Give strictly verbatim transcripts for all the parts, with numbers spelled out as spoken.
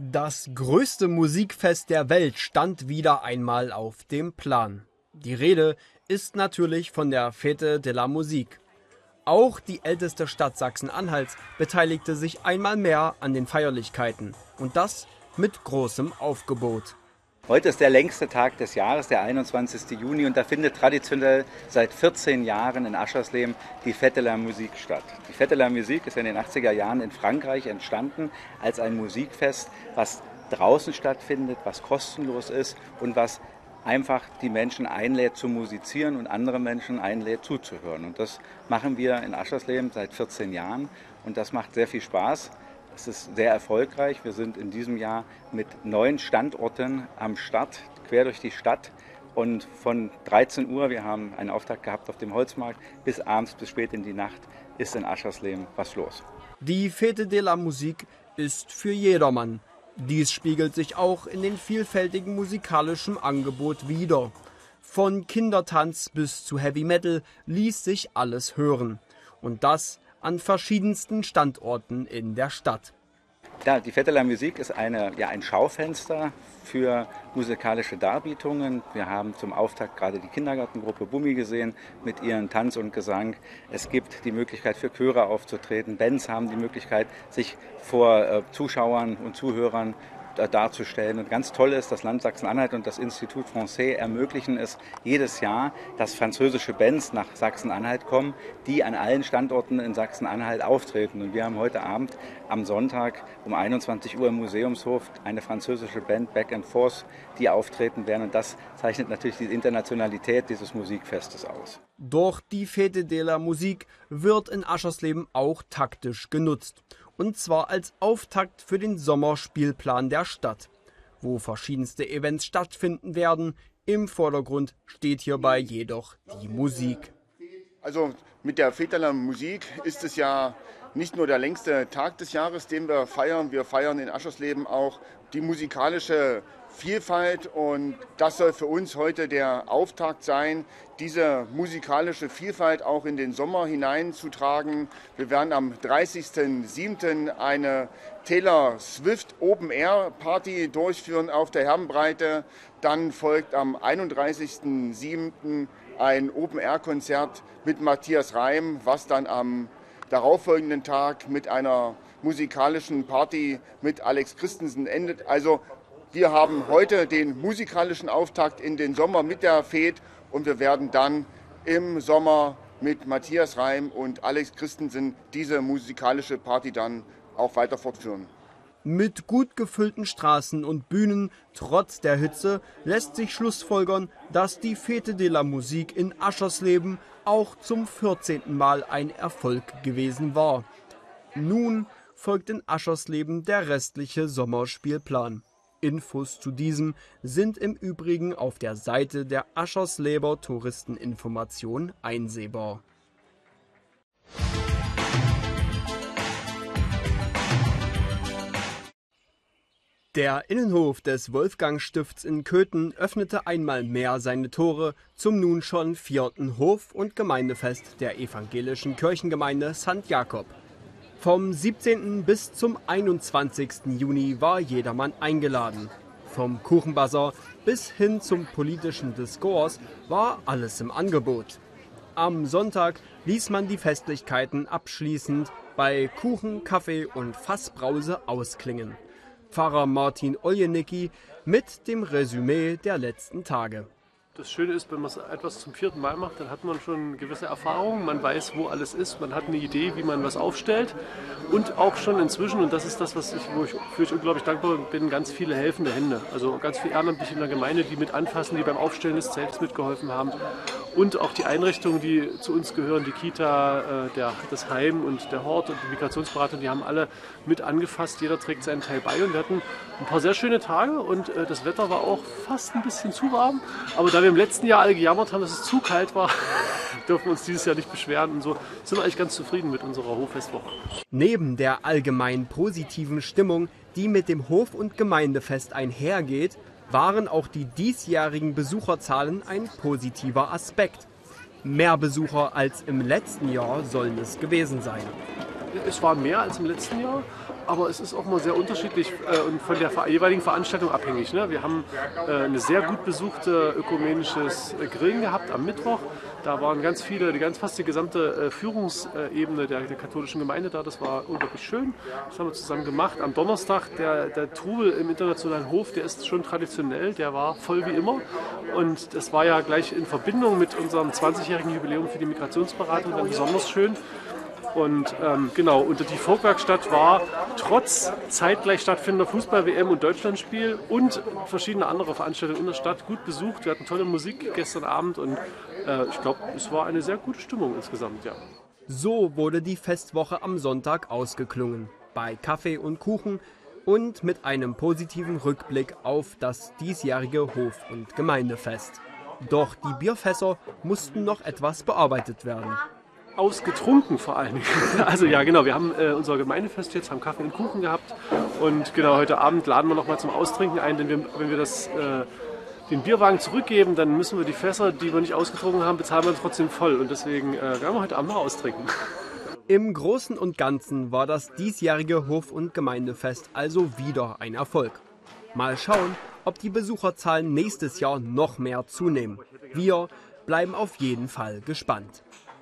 Das größte Musikfest der Welt stand wieder einmal auf dem Plan. Die Rede ist natürlich von der Fête de la Musique. Auch die älteste Stadt Sachsen-Anhalts beteiligte sich einmal mehr an den Feierlichkeiten. Und das mit großem Aufgebot. Heute ist der längste Tag des Jahres, der einundzwanzigste Juni, und da findet traditionell seit vierzehn Jahren in Aschersleben die Fête de la Musique statt. Die Fête de la Musique ist in den achtziger Jahren in Frankreich entstanden als ein Musikfest, was draußen stattfindet, was kostenlos ist und was einfach die Menschen einlädt zu musizieren und andere Menschen einlädt zuzuhören. Und das machen wir in Aschersleben seit vierzehn Jahren und das macht sehr viel Spaß. Es ist sehr erfolgreich. Wir sind in diesem Jahr mit neun Standorten am Start, quer durch die Stadt. Und von dreizehn Uhr, wir haben einen Auftakt gehabt auf dem Holzmarkt, bis abends, bis spät in die Nacht ist in Aschersleben was los. Die Fête de la Musique ist für jedermann. Dies spiegelt sich auch in den vielfältigen musikalischen Angebot wider. Von Kindertanz bis zu Heavy Metal ließ sich alles hören. Und das an verschiedensten Standorten in der Stadt. Ja, die Fête de la Musique ist eine, ja, ein Schaufenster für musikalische Darbietungen. Wir haben zum Auftakt gerade die Kindergartengruppe Bummi gesehen mit ihren Tanz und Gesang. Es gibt die Möglichkeit für Chöre aufzutreten. Bands haben die Möglichkeit, sich vor äh, Zuschauern und Zuhörern darzustellen. Und ganz toll ist, das Land Sachsen-Anhalt und das Institut Français ermöglichen es jedes Jahr, dass französische Bands nach Sachsen-Anhalt kommen, die an allen Standorten in Sachsen-Anhalt auftreten. Und wir haben heute Abend am Sonntag um einundzwanzig Uhr im Museumshof eine französische Band, Back and Forth, die auftreten werden. Und das zeichnet natürlich die Internationalität dieses Musikfestes aus. Doch die Fête de la Musique wird in Aschersleben auch taktisch genutzt. Und zwar als Auftakt für den Sommerspielplan der Stadt, wo verschiedenste Events stattfinden werden. Im Vordergrund steht hierbei jedoch die Musik. Also mit der Fête de la Musique ist es ja nicht nur der längste Tag des Jahres, den wir feiern. Wir feiern in Aschersleben auch die musikalische Vielfalt und das soll für uns heute der Auftakt sein, diese musikalische Vielfalt auch in den Sommer hineinzutragen. Wir werden am dreißigsten siebten eine Taylor Swift Open Air Party durchführen auf der Herrenbreite. Dann folgt am einunddreißigsten siebten ein Open Air Konzert mit Matthias Reim, was dann am darauffolgenden Tag mit einer musikalischen Party mit Alex Christensen endet. Also wir haben heute den musikalischen Auftakt in den Sommer mit der Fête und wir werden dann im Sommer mit Matthias Reim und Alex Christensen diese musikalische Party dann auch weiter fortführen. Mit gut gefüllten Straßen und Bühnen, trotz der Hitze, lässt sich schlussfolgern, dass die Fête de la Musique in Aschersleben auch zum vierzehnten Mal ein Erfolg gewesen war. Nun folgt in Aschersleben der restliche Sommerspielplan. Infos zu diesem sind im Übrigen auf der Seite der Aschersleber Touristeninformation einsehbar. Der Innenhof des Wolfgang-Stifts in Köthen öffnete einmal mehr seine Tore zum nun schon vierten Hof- und Gemeindefest der evangelischen Kirchengemeinde Sankt Jakob. Vom siebzehnten bis zum einundzwanzigsten Juni war jedermann eingeladen. Vom Kuchenbazar bis hin zum politischen Diskurs war alles im Angebot. Am Sonntag ließ man die Festlichkeiten abschließend bei Kuchen, Kaffee und Fassbrause ausklingen. Pfarrer Martin Oljenicki mit dem Resümee der letzten Tage. Das Schöne ist, wenn man etwas zum vierten Mal macht, dann hat man schon gewisse Erfahrungen, man weiß, wo alles ist, man hat eine Idee, wie man was aufstellt und auch schon inzwischen, und das ist das, was ich, wo ich, für ich unglaublich dankbar bin, ganz viele helfende Hände, also ganz viele Ehrenamtliche in der Gemeinde, die mit anfassen, die beim Aufstellen des Zeltes mitgeholfen haben und auch die Einrichtungen, die zu uns gehören, die Kita, der, das Heim und der Hort und die Migrationsberatung, die haben alle mit angefasst, jeder trägt seinen Teil bei und wir hatten ein paar sehr schöne Tage und das Wetter war auch fast ein bisschen zu warm, aber da wir im letzten Jahr alle gejammert haben, dass es zu kalt war, dürfen wir uns dieses Jahr nicht beschweren und so sind wir eigentlich ganz zufrieden mit unserer Hoffestwoche. Neben der allgemein positiven Stimmung, die mit dem Hof- und Gemeindefest einhergeht, waren auch die diesjährigen Besucherzahlen ein positiver Aspekt. Mehr Besucher als im letzten Jahr sollen es gewesen sein. Es war mehr als im letzten Jahr, aber es ist auch mal sehr unterschiedlich äh, und von der jeweiligen Veranstaltung abhängig. Ne? Wir haben äh, eine sehr gut besuchte ökumenisches Grillen gehabt am Mittwoch. Da waren ganz viele, die ganz fast die gesamte äh, Führungsebene der, der katholischen Gemeinde da. Das war unglaublich schön. Das haben wir zusammen gemacht. Am Donnerstag, der, der Trubel im Internationalen Hof, der ist schon traditionell, der war voll wie immer. Und das war ja gleich in Verbindung mit unserem zwanzigjährigen Jubiläum für die Migrationsberatung dann besonders schön. Und ähm, genau, und die Folkwerkstatt war trotz zeitgleich stattfindender Fußball-W M und Deutschlandspiel und verschiedene andere Veranstaltungen in der Stadt gut besucht. Wir hatten tolle Musik gestern Abend und äh, ich glaube, es war eine sehr gute Stimmung insgesamt, ja. So wurde die Festwoche am Sonntag ausgeklungen, bei Kaffee und Kuchen und mit einem positiven Rückblick auf das diesjährige Hof- und Gemeindefest. Doch die Bierfässer mussten noch etwas bearbeitet werden. Ausgetrunken vor allen Dingen. Also ja, genau, wir haben äh, unser Gemeindefest jetzt, haben Kaffee und Kuchen gehabt und genau, heute Abend laden wir nochmal zum Austrinken ein, denn wir, wenn wir das, äh, den Bierwagen zurückgeben, dann müssen wir die Fässer, die wir nicht ausgetrunken haben, bezahlen wir trotzdem voll und deswegen äh, werden wir heute Abend noch austrinken. Im Großen und Ganzen war das diesjährige Hof- und Gemeindefest also wieder ein Erfolg. Mal schauen, ob die Besucherzahlen nächstes Jahr noch mehr zunehmen. Wir bleiben auf jeden Fall gespannt.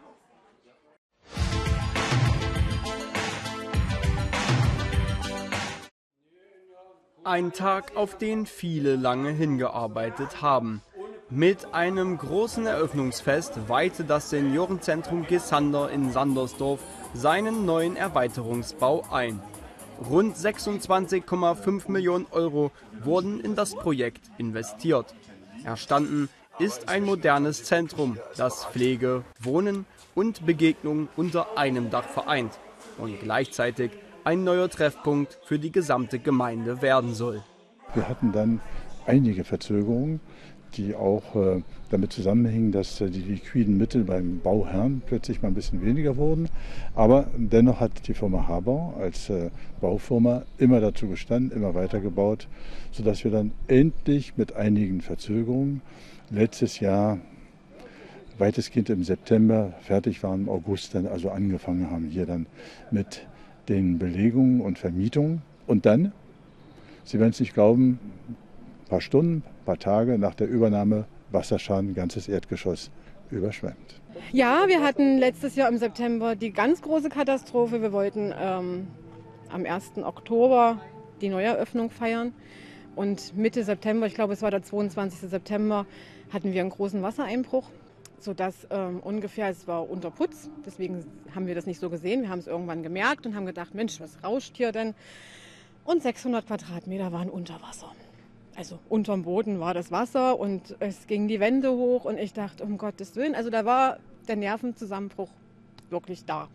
Ein Tag, auf den viele lange hingearbeitet haben. Mit einem großen Eröffnungsfest weihte das Seniorenzentrum Gesander in Sandersdorf seinen neuen Erweiterungsbau ein. Rund sechsundzwanzig Komma fünf Millionen Euro wurden in das Projekt investiert. Erstanden ist ein modernes Zentrum, das Pflege, Wohnen und Begegnung unter einem Dach vereint und gleichzeitig ein neuer Treffpunkt für die gesamte Gemeinde werden soll. Wir hatten dann einige Verzögerungen, die auch äh, damit zusammenhingen, dass äh, die liquiden Mittel beim Bauherrn plötzlich mal ein bisschen weniger wurden. Aber dennoch hat die Firma Habau als äh, Baufirma immer dazu gestanden, immer weitergebaut, sodass wir dann endlich mit einigen Verzögerungen letztes Jahr weitestgehend im September fertig waren, im August dann also angefangen haben, hier dann mit den Belegungen und Vermietungen. Und dann, Sie werden es nicht glauben, ein paar Stunden, ein paar Tage nach der Übernahme Wasserschaden, ganzes Erdgeschoss überschwemmt. Ja, wir hatten letztes Jahr im September die ganz große Katastrophe. Wir wollten ähm, am ersten Oktober die Neueröffnung feiern. Und Mitte September, ich glaube es war der zweiundzwanzigste September, hatten wir einen großen Wassereinbruch, sodass ähm, ungefähr, es war unter Putz, deswegen haben wir das nicht so gesehen. Wir haben es irgendwann gemerkt und haben gedacht, Mensch, was rauscht hier denn? Und sechshundert Quadratmeter waren unter Wasser. Also unterm Boden war das Wasser und es ging die Wände hoch und ich dachte, um Gottes Willen, also da war der Nervenzusammenbruch wirklich da.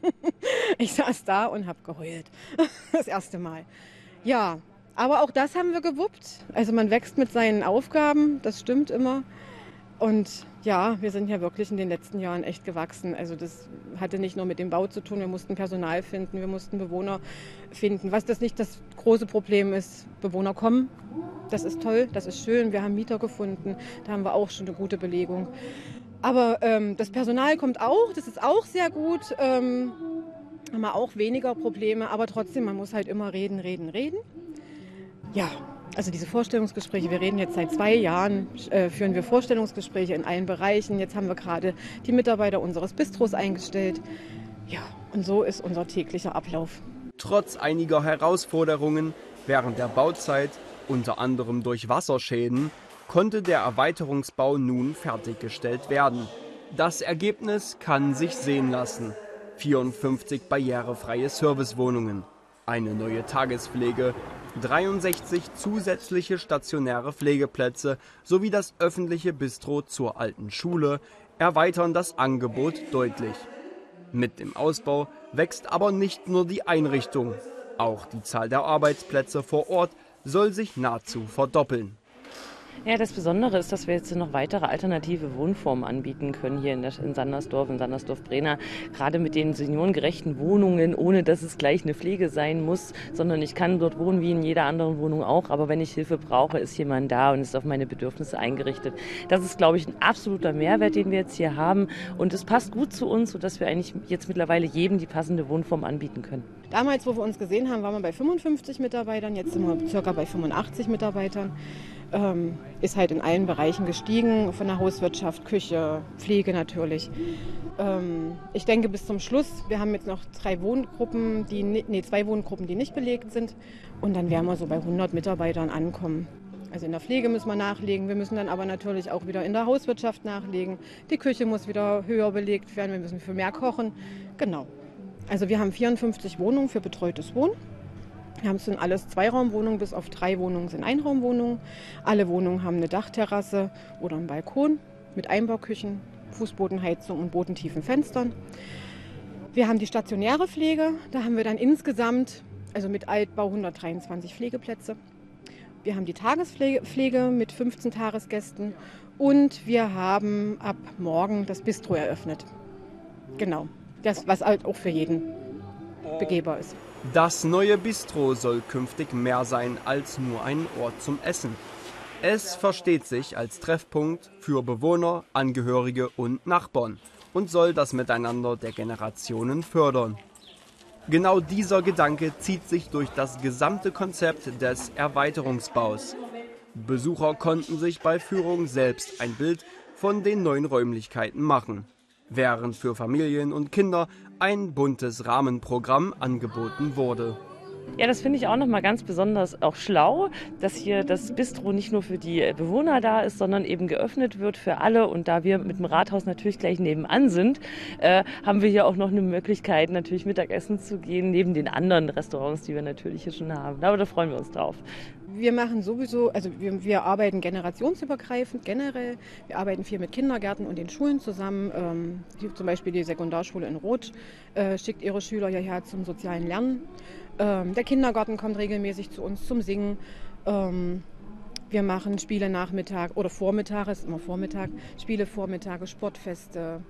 Ich saß da und habe geheult, das erste Mal. Ja, aber auch das haben wir gewuppt. Also man wächst mit seinen Aufgaben, das stimmt immer. Und ja, wir sind ja wirklich in den letzten Jahren echt gewachsen. Also das hatte nicht nur mit dem Bau zu tun, wir mussten Personal finden, wir mussten Bewohner finden. Was das nicht das große Problem ist, Bewohner kommen, das ist toll, das ist schön. Wir haben Mieter gefunden, da haben wir auch schon eine gute Belegung. Aber ähm, das Personal kommt auch, das ist auch sehr gut. Ähm, haben wir auch weniger Probleme, aber trotzdem, man muss halt immer reden, reden, reden. Ja. Also diese Vorstellungsgespräche, wir reden jetzt seit zwei Jahren, äh, führen wir Vorstellungsgespräche in allen Bereichen. Jetzt haben wir gerade die Mitarbeiter unseres Bistros eingestellt. Ja, und so ist unser täglicher Ablauf. Trotz einiger Herausforderungen während der Bauzeit, unter anderem durch Wasserschäden, konnte der Erweiterungsbau nun fertiggestellt werden. Das Ergebnis kann sich sehen lassen. vierundfünfzig barrierefreie Servicewohnungen, eine neue Tagespflege, dreiundsechzig zusätzliche stationäre Pflegeplätze sowie das öffentliche Bistro zur alten Schule erweitern das Angebot deutlich. Mit dem Ausbau wächst aber nicht nur die Einrichtung, auch die Zahl der Arbeitsplätze vor Ort soll sich nahezu verdoppeln. Ja, das Besondere ist, dass wir jetzt noch weitere alternative Wohnformen anbieten können hier in, der, in Sandersdorf, in Sandersdorf-Brena. Gerade mit den seniorengerechten Wohnungen, ohne dass es gleich eine Pflege sein muss, sondern ich kann dort wohnen wie in jeder anderen Wohnung auch. Aber wenn ich Hilfe brauche, ist jemand da und ist auf meine Bedürfnisse eingerichtet. Das ist, glaube ich, ein absoluter Mehrwert, den wir jetzt hier haben. Und es passt gut zu uns, sodass wir eigentlich jetzt mittlerweile jedem die passende Wohnform anbieten können. Damals, wo wir uns gesehen haben, waren wir bei fünfundfünfzig Mitarbeitern, jetzt sind wir circa bei fünfundachtzig Mitarbeitern. Ähm, ist halt in allen Bereichen gestiegen, von der Hauswirtschaft, Küche, Pflege natürlich. Ähm, ich denke bis zum Schluss, wir haben jetzt noch drei Wohngruppen, die, nee, zwei Wohngruppen, die nicht belegt sind und dann werden wir so bei hundert Mitarbeitern ankommen. Also in der Pflege müssen wir nachlegen, wir müssen dann aber natürlich auch wieder in der Hauswirtschaft nachlegen. Die Küche muss wieder höher belegt werden, wir müssen für mehr kochen. Genau. Also wir haben vierundfünfzig Wohnungen für betreutes Wohnen. Wir haben es sind alles Zweiraumwohnungen, bis auf drei Wohnungen sind Einraumwohnungen. Alle Wohnungen haben eine Dachterrasse oder einen Balkon mit Einbauküchen, Fußbodenheizung und bodentiefen Fenstern. Wir haben die stationäre Pflege, da haben wir dann insgesamt, also mit Altbau, hundertdreiundzwanzig Pflegeplätze. Wir haben die Tagespflege Pflege mit fünfzehn Tagesgästen und wir haben ab morgen das Bistro eröffnet. Genau, das, was halt auch für jeden begehbar ist. Das neue Bistro soll künftig mehr sein als nur ein Ort zum Essen. Es versteht sich als Treffpunkt für Bewohner, Angehörige und Nachbarn und soll das Miteinander der Generationen fördern. Genau dieser Gedanke zieht sich durch das gesamte Konzept des Erweiterungsbaus. Besucher konnten sich bei Führung selbst ein Bild von den neuen Räumlichkeiten machen, während für Familien und Kinder ein buntes Rahmenprogramm angeboten wurde. Ja, das finde ich auch nochmal ganz besonders auch schlau, dass hier das Bistro nicht nur für die Bewohner da ist, sondern eben geöffnet wird für alle. Und da wir mit dem Rathaus natürlich gleich nebenan sind, äh, haben wir hier auch noch eine Möglichkeit, natürlich Mittagessen zu gehen, neben den anderen Restaurants, die wir natürlich hier schon haben. Aber da freuen wir uns drauf. Wir machen sowieso, also wir, wir arbeiten generationsübergreifend generell. Wir arbeiten viel mit Kindergärten und den Schulen zusammen. Ähm, die, zum Beispiel die Sekundarschule in Roth äh, schickt ihre Schüler hierher zum sozialen Lernen. Ähm, der Kindergarten kommt regelmäßig zu uns zum Singen. Ähm, wir machen Spiele Nachmittag oder Vormittag, es ist immer Vormittag, Spiele Vormittage, Sportfeste.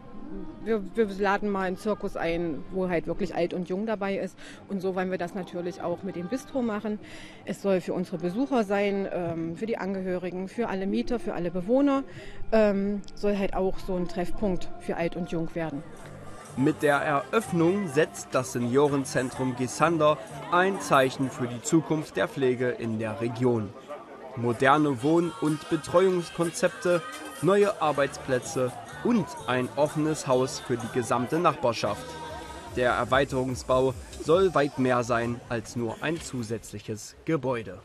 Wir, wir laden mal einen Zirkus ein, wo halt wirklich alt und jung dabei ist. Und so wollen wir das natürlich auch mit dem Bistro machen. Es soll für unsere Besucher sein, ähm, für die Angehörigen, für alle Mieter, für alle Bewohner. Ähm, soll halt auch so ein Treffpunkt für alt und jung werden. Mit der Eröffnung setzt das Seniorenzentrum Gesander ein Zeichen für die Zukunft der Pflege in der Region. Moderne Wohn- und Betreuungskonzepte, neue Arbeitsplätze und ein offenes Haus für die gesamte Nachbarschaft. Der Erweiterungsbau soll weit mehr sein als nur ein zusätzliches Gebäude.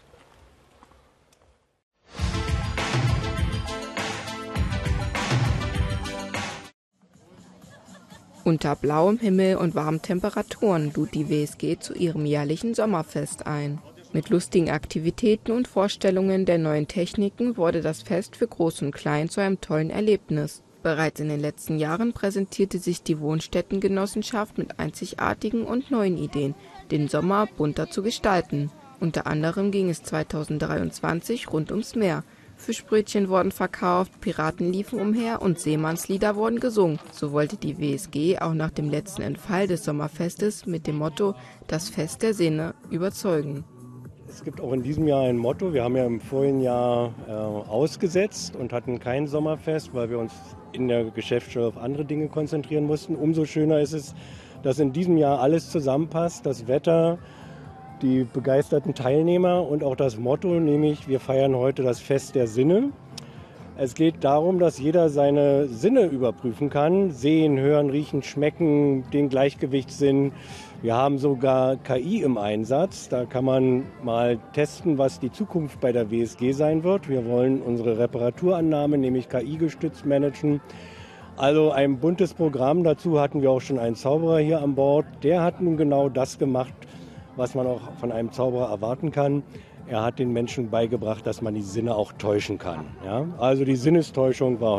Unter blauem Himmel und warmen Temperaturen lud die W S G zu ihrem jährlichen Sommerfest ein. Mit lustigen Aktivitäten und Vorstellungen der neuen Techniken wurde das Fest für Groß und Klein zu einem tollen Erlebnis. Bereits in den letzten Jahren präsentierte sich die Wohnstättengenossenschaft mit einzigartigen und neuen Ideen, den Sommer bunter zu gestalten. Unter anderem ging es zweitausenddreiundzwanzig rund ums Meer. Fischbrötchen wurden verkauft, Piraten liefen umher und Seemannslieder wurden gesungen. So wollte die W S G auch nach dem letzten Entfall des Sommerfestes mit dem Motto »Das Fest der Sinne« überzeugen. Es gibt auch in diesem Jahr ein Motto. Wir haben ja im vorigen Jahr äh, ausgesetzt und hatten kein Sommerfest, weil wir uns in der Geschäftsstelle auf andere Dinge konzentrieren mussten. Umso schöner ist es, dass in diesem Jahr alles zusammenpasst, das Wetter, die begeisterten Teilnehmer und auch das Motto, nämlich wir feiern heute das Fest der Sinne. Es geht darum, dass jeder seine Sinne überprüfen kann, sehen, hören, riechen, schmecken, den Gleichgewichtssinn. Wir haben sogar K I im Einsatz. Da kann man mal testen, was die Zukunft bei der W S G sein wird. Wir wollen unsere Reparaturannahme, nämlich K I-gestützt managen. Also ein buntes Programm. Dazu hatten wir auch schon einen Zauberer hier an Bord. Der hat nun genau das gemacht, was man auch von einem Zauberer erwarten kann. Er hat den Menschen beigebracht, dass man die Sinne auch täuschen kann. Ja? Also die Sinnestäuschung war